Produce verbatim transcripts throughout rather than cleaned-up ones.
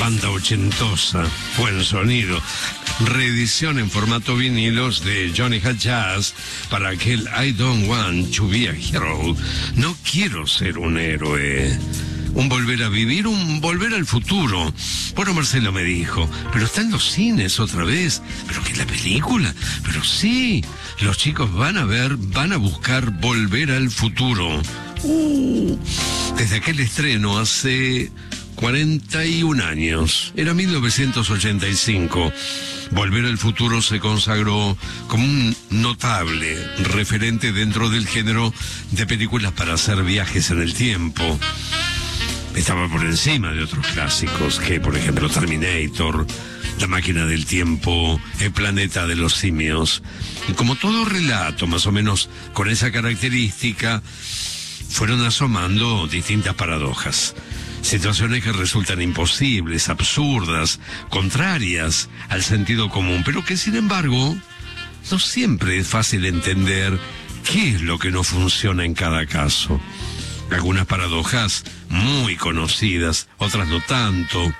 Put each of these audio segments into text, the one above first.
banda ochentosa, buen sonido. Reedición en formato vinilos de Johnny Hall Jazz para aquel I Don't Want to Be a Hero. No quiero ser un héroe. Un volver a vivir, un volver al futuro. Bueno, Marcelo me dijo, pero está en los cines otra vez. ¿Pero qué, la película? Pero sí, los chicos van a ver, van a buscar Volver al Futuro. Uh, desde aquel estreno hace cuarenta y un años, era mil novecientos ochenta y cinco. Volver al Futuro se consagró como un notable referente dentro del género de películas para hacer viajes en el tiempo. Estaba por encima de otros clásicos, que por ejemplo Terminator, La Máquina del Tiempo, El Planeta de los Simios. Y como todo relato, más o menos con esa característica, fueron asomando distintas paradojas. Situaciones que resultan imposibles, absurdas, contrarias al sentido común, pero que sin embargo no siempre es fácil entender qué es lo que no funciona en cada caso. Algunas paradojas muy conocidas, otras no tanto.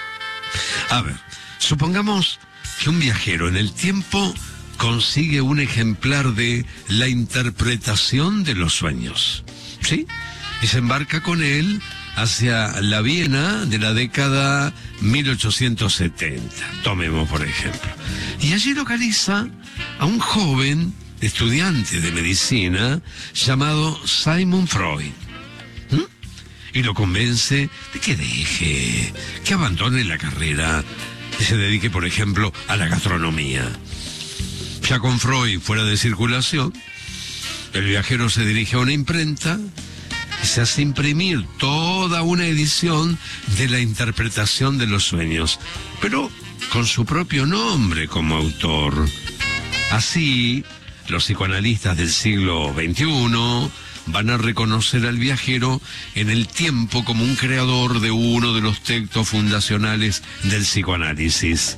A ver, supongamos que un viajero en el tiempo consigue un ejemplar de La interpretación de los sueños, ¿sí? Y se embarca con él hacia la Viena de la década mil ochocientos setenta, tomemos por ejemplo. Y allí localiza a un joven estudiante de medicina llamado Sigmund Freud. ¿Mm? Y lo convence de que deje, que abandone la carrera y se dedique, por ejemplo, a la gastronomía. Ya con Freud fuera de circulación, el viajero se dirige a una imprenta y se hace imprimir toda una edición de La interpretación de los sueños, pero con su propio nombre como autor. Así, los psicoanalistas del siglo veintiuno van a reconocer al viajero en el tiempo como un creador de uno de los textos fundacionales del psicoanálisis.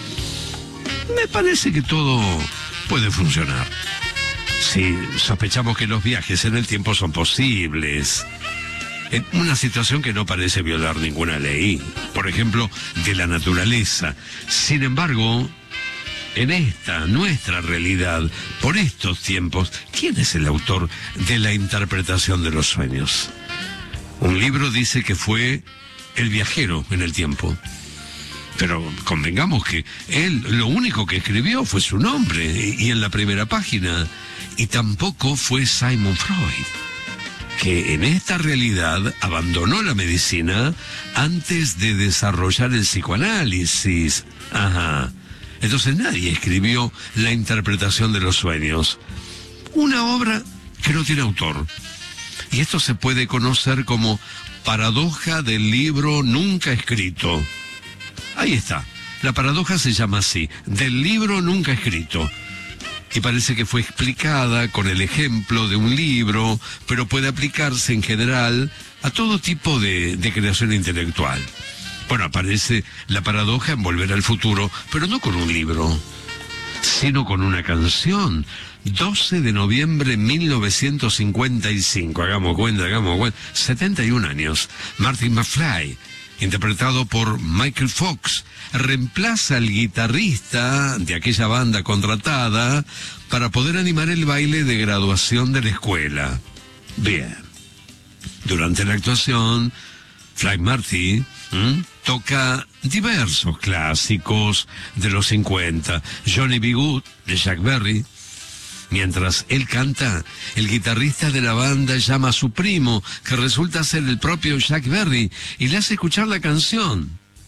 Me parece que todo puede funcionar. Sí, sospechamos que los viajes en el tiempo son posibles. En una situación que no parece violar ninguna ley, por ejemplo, de la naturaleza. Sin embargo, en esta, nuestra realidad, por estos tiempos, ¿quién es el autor de La interpretación de los sueños? Un libro dice que fue el viajero en el tiempo. Pero convengamos que él lo único que escribió fue su nombre, y en la primera página. Y tampoco fue Sigmund Freud, que en esta realidad abandonó la medicina antes de desarrollar el psicoanálisis. Ajá. Entonces nadie escribió La interpretación de los sueños. Una obra que no tiene autor. Y esto se puede conocer como paradoja del libro nunca escrito. Ahí está. La paradoja se llama así, del libro nunca escrito. Y parece que fue explicada con el ejemplo de un libro, pero puede aplicarse en general a todo tipo de, de creación intelectual. Bueno, aparece la paradoja en Volver al Futuro, pero no con un libro, sino con una canción. doce de noviembre de mil novecientos cincuenta y cinco, hagamos cuenta, hagamos cuenta, setenta y un años. Martin McFly, interpretado por Michael Fox, reemplaza al guitarrista de aquella banda contratada para poder animar el baile de graduación de la escuela. Bien. Durante la actuación, Fly Marty ¿m? toca diversos clásicos de los cincuenta. Johnny B. Good, de Chuck Berry. Mientras él canta, el guitarrista de la banda llama a su primo, que resulta ser el propio Chuck Berry, y le hace escuchar la canción.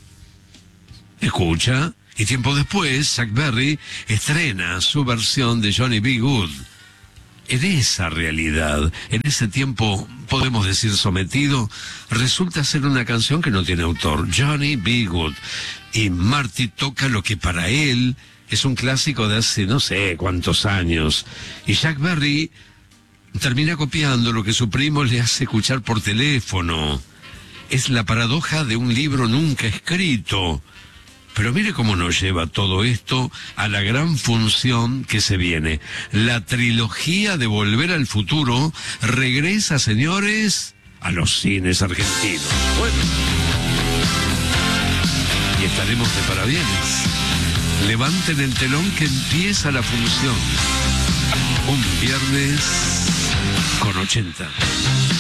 Escucha, y tiempo después, Chuck Berry estrena su versión de Johnny B. Good. En esa realidad, en ese tiempo, podemos decir sometido, resulta ser una canción que no tiene autor, Johnny B. Good. Y Marty toca lo que para él es un clásico de hace no sé cuántos años. Y Chuck Berry termina copiando lo que su primo le hace escuchar por teléfono. Es la paradoja de un libro nunca escrito. Pero mire cómo nos lleva todo esto a la gran función que se viene. La trilogía de Volver al Futuro regresa, señores, a los cines argentinos. Bueno. estaremos de parabienes. Levanten el telón que empieza la función. Un viernes con ochenta.